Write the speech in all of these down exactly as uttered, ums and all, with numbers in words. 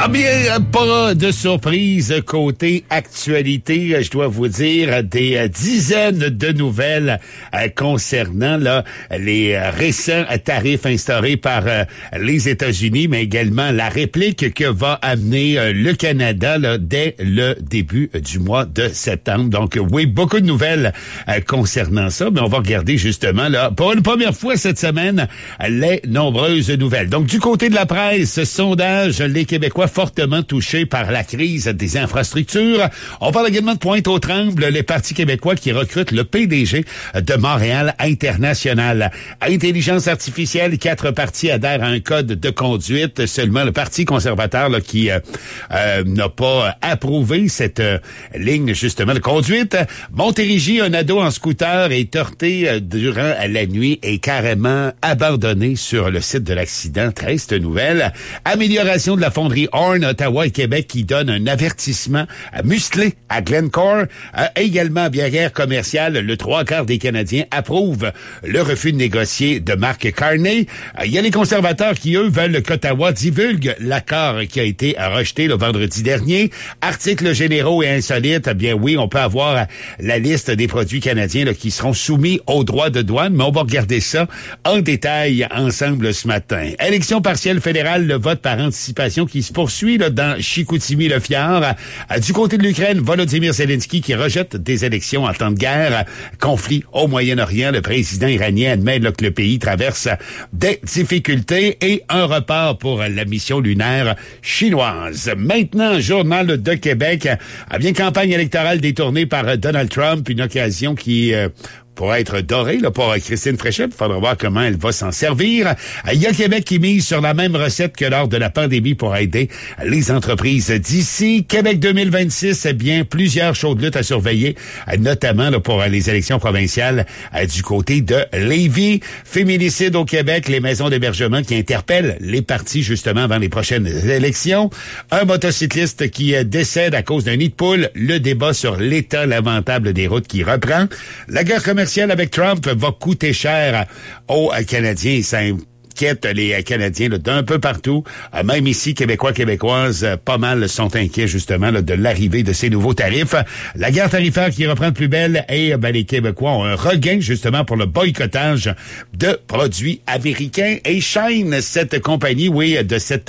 Ah bien, pas de surprise côté actualité, je dois vous dire des euh, dizaines de nouvelles euh, concernant là les euh, récents tarifs instaurés par euh, les États-Unis, mais également la réplique que va amener euh, le Canada là, dès le début du mois de septembre. Donc oui, beaucoup de nouvelles euh, concernant ça, mais on va regarder justement là pour une première fois cette semaine les nombreuses nouvelles. Donc du côté de la presse, sondage, les Québécois fortement touchés par la crise des infrastructures. On parle également de Pointe-aux-Trembles, les partis québécois qui recrutent le P D G de Montréal International. Intelligence artificielle, quatre partis adhèrent à un code de conduite. Seulement le Parti conservateur là, qui euh, euh, n'a pas approuvé cette euh, ligne justement de conduite. Montérégie, un ado en scooter est heurté euh, durant la nuit et carrément abandonné sur le site de l'accident. Triste nouvelle. Amélioration de la fonderie Horn, Ottawa et Québec qui donne un avertissement musclé à Glencore. Euh, également à Bière commerciale, le trois quarts des Canadiens approuvent le refus de négocier de Mark Carney. Euh, il y a les conservateurs qui, eux, veulent qu'Ottawa divulgue l'accord qui a été rejeté le vendredi dernier. Articles généraux et insolites, eh bien oui, on peut avoir la liste des produits canadiens là, qui seront soumis aux droits de douane, mais on va regarder ça en détail ensemble ce matin. Élection partielle fédérale, le vote par anticipation qui se poursuit là, dans Chicoutimi-le-Fjord. Euh, du côté de l'Ukraine, Volodymyr Zelensky qui rejette des élections en temps de guerre. Conflit au Moyen-Orient, le président iranien admet là, que le pays traverse des difficultés et un report pour la mission lunaire chinoise. Maintenant, Journal de Québec. Eh bien, campagne électorale détournée par Donald Trump, une occasion qui... Euh, pour être doré là, pour Christine Fréchette. Il faudra voir comment elle va s'en servir. Il y a Québec qui mise sur la même recette que lors de la pandémie pour aider les entreprises d'ici. Québec deux mille vingt-six, eh bien, plusieurs chaudes luttes à surveiller, notamment là, pour les élections provinciales du côté de Lévis. Féminicide au Québec, les maisons d'hébergement qui interpellent les partis justement avant les prochaines élections. Un motocycliste qui décède à cause d'un nid de poule. Le débat sur l'état lamentable des routes qui reprend. La guerre commerciale avec Trump va coûter cher aux Canadiens. Ça inquiète les Canadiens là, d'un peu partout. Même ici, Québécois, Québécoises, pas mal sont inquiets justement là, de l'arrivée de ces nouveaux tarifs. La guerre tarifaire qui reprend de plus belle et ben, les Québécois ont un regain justement pour le boycottage de produits américains. Et Shine, cette compagnie, oui, de cette...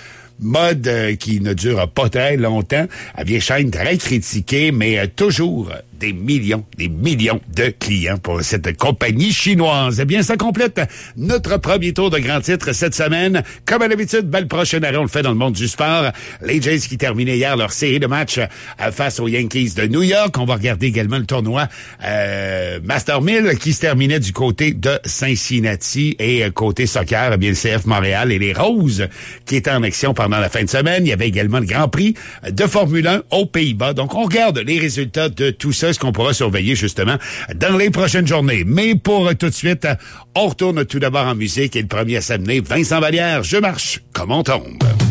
mode euh, qui ne dure pas très longtemps, eh bien, Shine très critiqué, mais euh, toujours des millions, des millions de clients pour cette compagnie chinoise. Eh bien, ça complète notre premier tour de grand titre cette semaine. Comme à l'habitude, ben, le prochain arrêt, on le fait dans le monde du sport. Les Jays qui terminaient hier leur série de matchs euh, face aux Yankees de New York. On va regarder également le tournoi euh, Master mille qui se terminait du côté de Cincinnati et euh, côté soccer, eh bien, le C F Montréal et les Roses qui étaient en action pendant la fin de semaine. Il y avait également le Grand Prix de Formule un aux Pays-Bas. Donc, on regarde les résultats de tout ça, ce qu'on pourra surveiller justement dans les prochaines journées. Mais pour tout de suite, on retourne tout d'abord en musique et le premier à s'amener, Vincent Vallière, Je marche comme on tombe.